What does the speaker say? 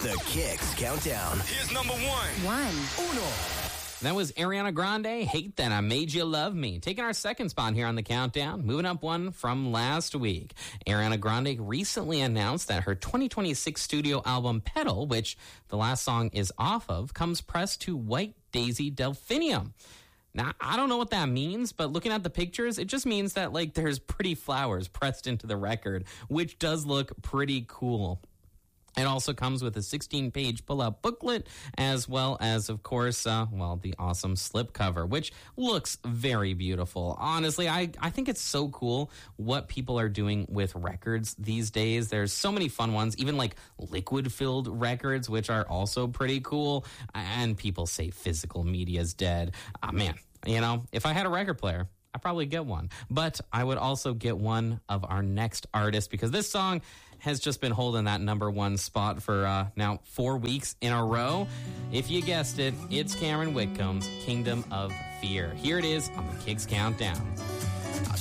The Kicks Countdown. Here's number one. Uno. That was Ariana Grande, Hate That I Made You Love Me. Taking our second spot here on the countdown, moving up one from last week. Ariana Grande recently announced that her 2026 studio album, Petal, which the last song is off of, comes pressed to White Daisy Delphinium. Now, I don't know what that means, but looking at the pictures, it just means that, like, there's pretty flowers pressed into the record, which does look pretty cool. It also comes with a 16-page pull-out booklet, as well as, of course, the awesome slipcover, which looks very beautiful. Honestly, I think it's so cool what people are doing with records these days. There's so many fun ones, even like liquid-filled records, which are also pretty cool. And people say physical media is dead. Man, you know, if I had a record player, I'd probably get one. But I would also get one of our next artists, because this song has just been holding that number one spot for now 4 weeks in a row. If you guessed it, it's Cameron Whitcomb's Kingdom of Fear. Here it is on the Kicks Countdown. I